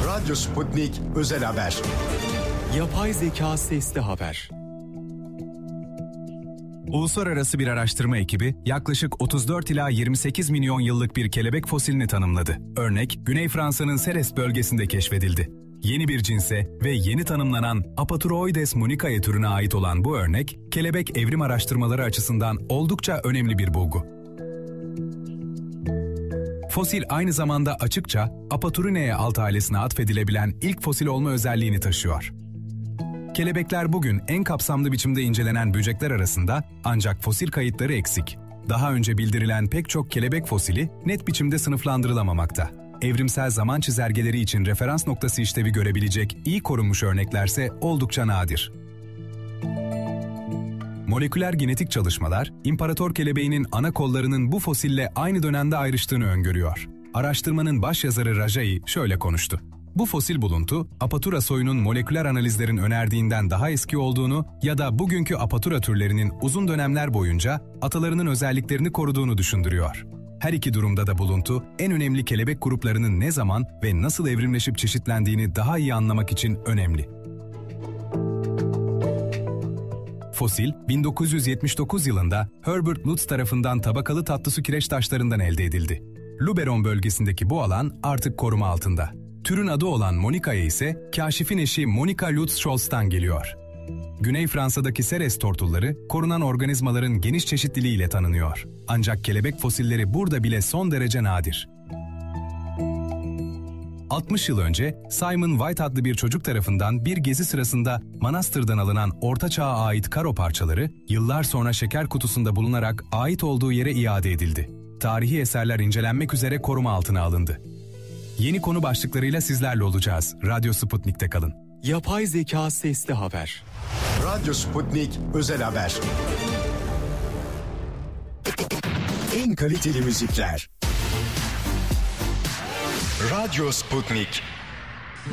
Radyo Sputnik Özel Haber. Yapay zeka sesli haber. Uluslararası bir araştırma ekibi yaklaşık 34 ila 28 milyon yıllık bir kelebek fosilini tanımladı. Örnek, Güney Fransa'nın Serres bölgesinde keşfedildi. Yeni bir cinse ve yeni tanımlanan Apaturoides municae türüne ait olan bu örnek, kelebek evrim araştırmaları açısından oldukça önemli bir bulgu. Fosil aynı zamanda açıkça Apaturineae alt ailesine atfedilebilen ilk fosil olma özelliğini taşıyor. Kelebekler bugün en kapsamlı biçimde incelenen böcekler arasında, ancak fosil kayıtları eksik. Daha önce bildirilen pek çok kelebek fosili net biçimde sınıflandırılamamakta. Evrimsel zaman çizelgeleri için referans noktası işlevi görebilecek iyi korunmuş örneklerse oldukça nadir. Moleküler genetik çalışmalar, imparator kelebeğinin ana kollarının bu fosille aynı dönemde ayrıştığını öngörüyor. Araştırmanın başyazarı Rajai şöyle konuştu. Bu fosil buluntu, Apatura soyunun moleküler analizlerin önerdiğinden daha eski olduğunu ya da bugünkü Apatura türlerinin uzun dönemler boyunca atalarının özelliklerini koruduğunu düşündürüyor. Her iki durumda da buluntu, en önemli kelebek gruplarının ne zaman ve nasıl evrimleşip çeşitlendiğini daha iyi anlamak için önemli. Fosil, 1979 yılında Herbert Lutz tarafından tabakalı tatlısu kireç taşlarından elde edildi. Luberon bölgesindeki bu alan artık koruma altında. Türün adı olan Municae ise kaşifin eşi Monica Lutz-Scholz'tan geliyor. Güney Fransa'daki Serres tortulları korunan organizmaların geniş çeşitliliğiyle tanınıyor. Ancak kelebek fosilleri burada bile son derece nadir. 60 yıl önce Simon White adlı bir çocuk tarafından bir gezi sırasında manastırdan alınan Orta Çağ'a ait karo parçaları yıllar sonra şeker kutusunda bulunarak ait olduğu yere iade edildi. Tarihi eserler incelenmek üzere koruma altına alındı. Yeni konu başlıklarıyla sizlerle olacağız. Radyo Sputnik'te kalın. Yapay zeka sesli haber. Radyo Sputnik Özel Haber. En kaliteli müzikler. Radyo Sputnik.